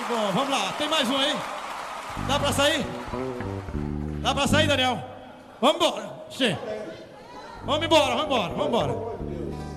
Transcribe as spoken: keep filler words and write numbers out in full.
bom, vamos lá, tem mais um aí? Dá pra sair? Dá pra sair, Daniel? Vamos embora, Che. Vamos embora, vamos embora, vamos embora.